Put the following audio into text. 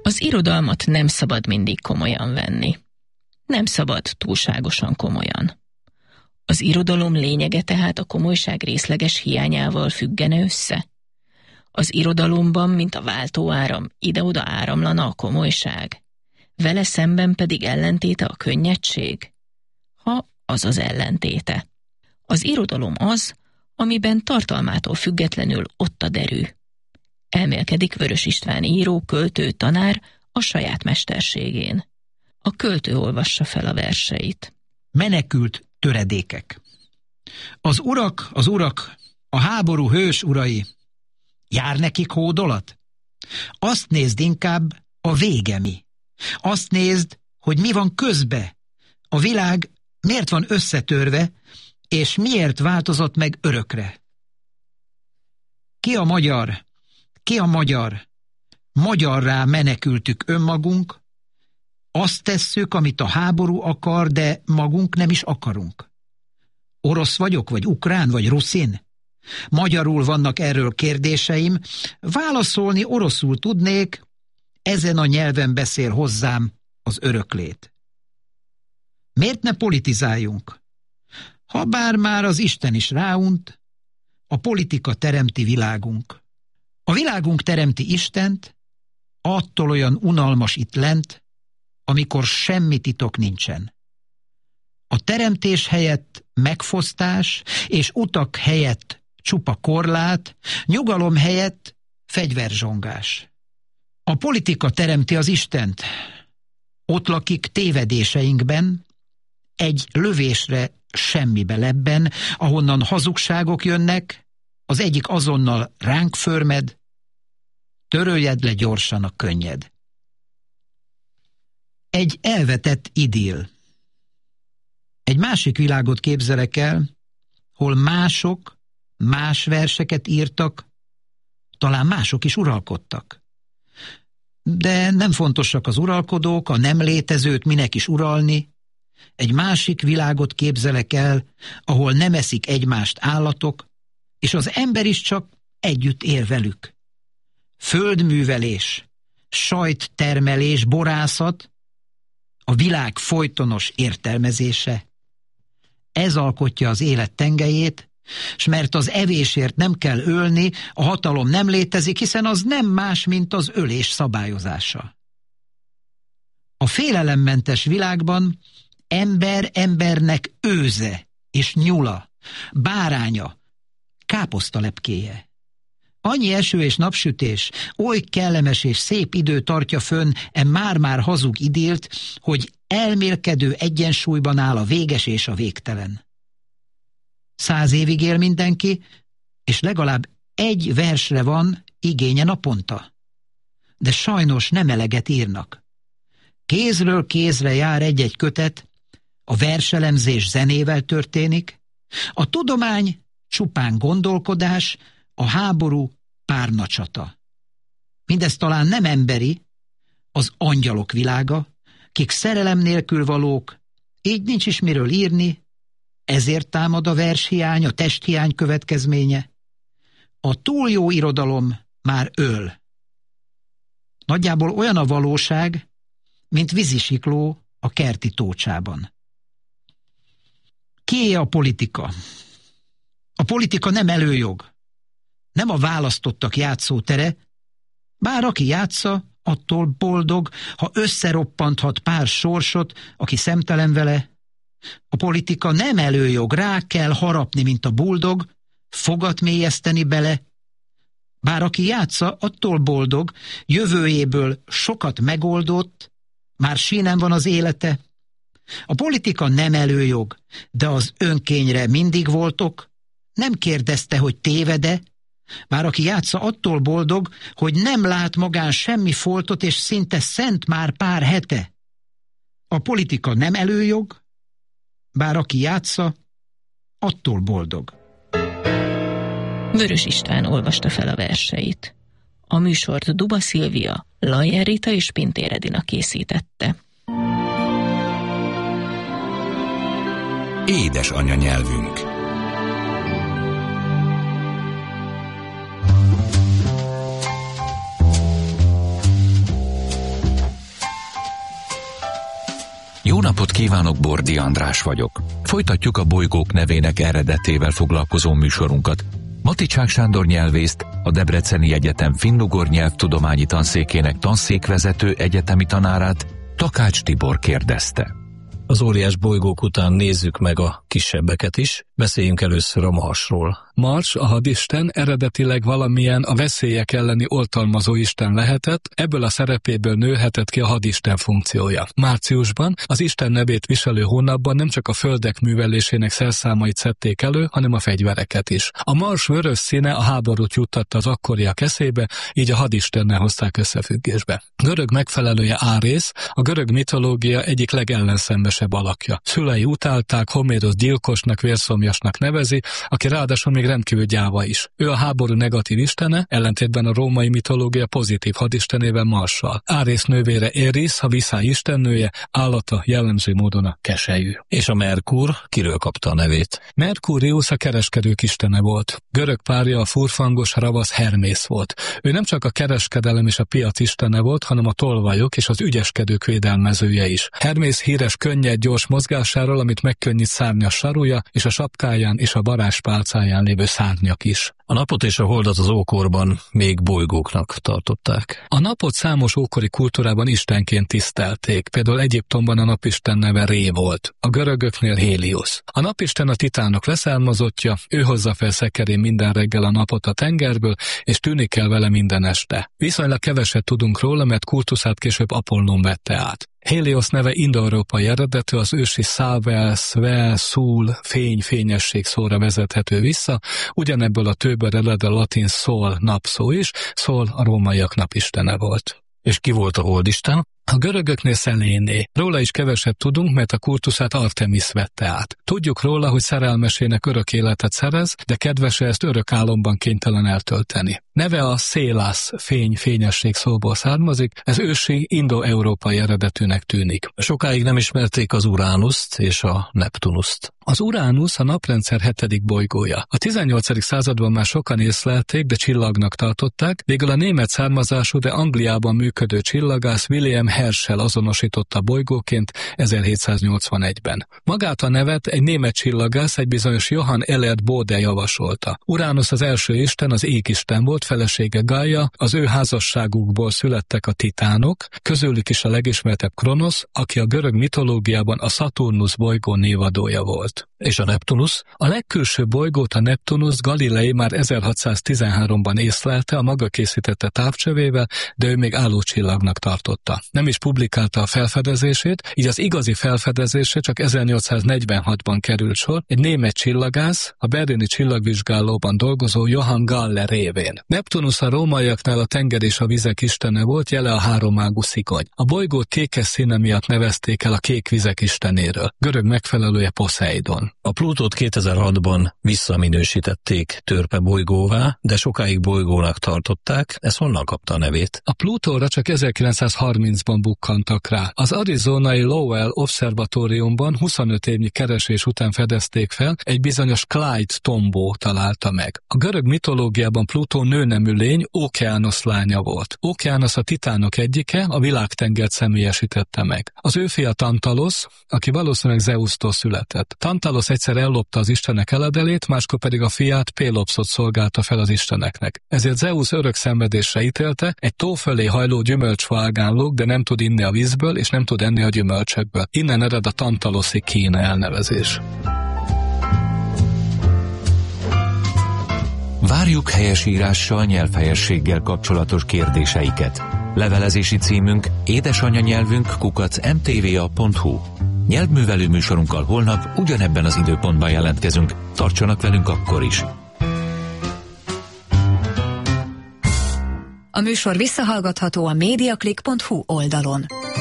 Az irodalmat nem szabad mindig komolyan venni. Nem szabad túlságosan komolyan. Az irodalom lényege tehát a komolyság részleges hiányával függene össze. Az irodalomban, mint a váltóáram, ide-oda áramlana a komolyság. Vele szemben pedig ellentéte a könnyedség? Ha az az ellentéte. Az irodalom az, amiben tartalmától függetlenül ott a derű. Elmélkedik Vörös István író, költő, tanár a saját mesterségén. A költő olvassa fel a verseit. Menekült töredékek. Az urak, a háború hős urai. Jár nekik hódolat? Azt nézd inkább, a vége mi. Azt nézd, hogy mi van közbe. A világ miért van összetörve, és miért változott meg örökre. Ki a magyar? Ki a magyar? Magyarrá menekültük önmagunk, azt tesszük, amit a háború akar, de magunk nem is akarunk. Orosz vagyok, vagy ukrán, vagy ruszin? Magyarul vannak erről kérdéseim, válaszolni oroszul tudnék, ezen a nyelven beszél hozzám az öröklét. Miért ne politizáljunk? Habár már az Isten is ráunt, a politika teremti világunk. A világunk teremti Istent, attól olyan unalmas itt lent, amikor semmi titok nincsen. A teremtés helyett megfosztás, és utak helyett csupa korlát, nyugalom helyett fegyverzsongás. A politika teremti az Istent. Ott lakik tévedéseinkben, egy lövésre semmibe lebben, ahonnan hazugságok jönnek, az egyik azonnal ránk förmed, töröljed le gyorsan a könnyed. Egy elvetett idill. Egy másik világot képzelek el, hol mások más verseket írtak, talán mások is uralkodtak. De nem fontosak az uralkodók, a nem létezőt minek is uralni. Egy másik világot képzelek el, ahol nem eszik egymást állatok, és az ember is csak együtt él velük. Földművelés, sajttermelés, borászat, a világ folytonos értelmezése. Ez alkotja az élet tengelyét, s mert az evésért nem kell ölni, a hatalom nem létezik, hiszen az nem más, mint az ölés szabályozása. A félelemmentes világban ember embernek őze és nyula, báránya, káposztalepkéje. Annyi eső és napsütés, oly kellemes és szép idő tartja fönn már-már hazug idillt, hogy elmélkedő egyensúlyban áll a véges és a végtelen. 100 évig él mindenki, és legalább egy versre van igénye naponta. De sajnos nem eleget írnak. Kézről kézre jár egy-egy kötet, a verselemzés zenével történik, a tudomány csupán gondolkodás, a háború párnacsata. Mindez talán nem emberi, az angyalok világa, kik szerelem nélkül valók, így nincs is miről írni, ezért támad a vershiány, a testhiány következménye. A túl jó irodalom már öl. Nagyjából olyan a valóság, mint vízisikló a kerti tócsában. Kié a politika? A politika nem előjog, nem a választottak játszótere, bár aki játsza, attól boldog, ha összeroppanthat pár sorsot, aki szemtelen vele. A politika nem előjog, rá kell harapni, mint a buldog, fogat mélyeszteni bele. Bár aki játsza, attól boldog, jövőjéből sokat megoldott, már sínen van az élete. A politika nem előjog, de az önkényre mindig voltok, nem kérdezte, hogy tévede, bár aki játsza, attól boldog, hogy nem lát magán semmi foltot, és szinte szent már pár hete. A politika nem előjog, bár aki játsza, attól boldog. Vörös István olvasta fel a verseit. A műsort Duba Szilvia, Lajer Rita és Pintér Edina készítette. Édes anyanyelvünk. napot kívánok, Bordi András vagyok. Folytatjuk a Bolygók nevének eredetével foglalkozó műsorunkat. Maticsák Sándor nyelvészt, a Debreceni Egyetem finnugor nyelvtudományi tanszékének tanszékvezető egyetemi tanárát, Takács Tibor kérdezte. Az óriás bolygók után nézzük meg a kisebbeket is. Beszéljünk először a Marsról. Mars, a hadisten, eredetileg valamilyen a veszélyek elleni oltalmazó isten lehetett, ebből a szerepéből nőhetett ki a hadisten funkciója. Márciusban, az isten nevét viselő hónapban nem csak a földek művelésének szerszámait szedték elő, hanem a fegyvereket is. A Mars vörös színe a háborút juttatta az akkoriak eszébe, így a hadistennel hozták összefüggésbe. Görög megfelelője Árész, a görög mitológia egyik legellenszenvesebb alakja. Szülei utálták, Homérosz gyilkosnak, vérszomjasnak nevezi, aki ráadásul még rendkívül gyáva is. Ő a háború negatív istene, ellentétben a római mitológia pozitív hadistenével Marssal. Árész nővére Éris, a viszály istennője, állata jellemző módon a keselyű. És a Merkur kiről kapta a nevét? Merkurius a kereskedők istene volt. Görög párja a furfangos ravasz Hermész volt. Ő nem csak a kereskedelem és a piac istene volt, hanem a tolvajok és az ügyeskedők védelmezője is. Hermész híres könnyed, gyors mozgásáról, amit megkönnyít szárnyas sarúja, és a sapkáján és a varázspálcáján lévő szárnyak is. A napot és a holdat az ókorban még bolygóknak tartották. A napot számos ókori kultúrában istenként tisztelték, például Egyiptomban a napisten neve Ré volt, a görögöknél Héliosz. A napisten a titánok leszármazottja, ő hozza fel szekerén minden reggel a napot a tengerből, és tűnik el vele minden este. Viszonylag keveset tudunk róla, mert kultuszát később Apollón vette át. Héliosz neve indoeurópai eredetű, az ősi szável, szvel, szúl, fény, fényesség szóra vezethető vissza, ugyanebből a tőből ered a latin szól napszó is, szól a rómaiak napistene volt. És ki volt a holdisten? A görögöknél Szeléné. Róla is keveset tudunk, mert a kultuszát Artemis vette át. Tudjuk róla, hogy szerelmesének örök életet szerez, de kedvese ezt örök álomban kénytelen eltölteni. Neve a Szélász, fény, fényesség szóból származik, ez ősi indoeurópai eredetűnek tűnik. Sokáig nem ismerték az Uránuszt és a Neptunuszt. Az Uránusz a naprendszer 7. bolygója. A 18. században már sokan észlelték, de csillagnak tartották, végül a német származású, de Angliában működő csillagász William Herschel azonosította bolygóként 1781-ben. Magát a nevet egy német csillagász, egy bizonyos Johann Elert Bode javasolta. Uránusz az első isten, az égisten volt, felesége Gaia, az ő házasságukból születtek a titánok, közülük is a legismertebb Kronosz, aki a görög mitológiában a Szaturnusz bolygó névadója volt. És a Neptunusz? A legkülső bolygót, a Neptunusz Galilei már 1613-ban észlelte a maga készítette távcsövével, de ő még állócsillagnak tartotta. Nem is publikálta a felfedezését, így az igazi felfedezésre csak 1846-ban került sor egy német csillagász, a berlini csillagvizsgálóban dolgozó Johann Galler révén. Neptunusz a rómaiaknál a tenger és a vizek istene volt, jele a háromágú szigony. A bolygót kékes színe miatt nevezték el a kék vizek istenéről. Görög megfelelője Poseidon. A Plutót 2006-ban visszaminősítették törpe bolygóvá, de sokáig bolygónak tartották. Ez honnan kapta a nevét? A Plutóra csak 1930-ban bukkantak rá. Az arizonai Lowell Obszervatóriumban 25 évnyi keresés után fedezték fel, egy bizonyos Clyde Tombaugh találta meg. A görög mitológiában Plutó nőnemű lény, Ókeánosz lánya volt. Ókeánosz a titánok egyike, a világtengert személyesítette meg. Az ő fia Tantalosz, aki valószínűleg Zeusztól született. Tantalosz egyszer ellopta az istenek eledelét, máskor pedig a fiát, Pélopszot szolgálta fel az isteneknek. Ezért Zeusz örök szenvedésre ítélte, egy tó fölé hajló gyümölcsfa ágán lóg, de nem tud inni a vízből, és nem tud enni a gyümölcsökből. Innen ered a tantaloszi Kína elnevezés. Várjuk helyesírással, nyelvhelyességgel kapcsolatos kérdéseiket. Levelezési címünk édesanyanyelvünk@mtva.hu. Nyelvművelő műsorunkkal holnap ugyanebben az időpontban jelentkezünk. Tartsanak velünk akkor is! A műsor visszahallgatható a mediaclick.hu oldalon.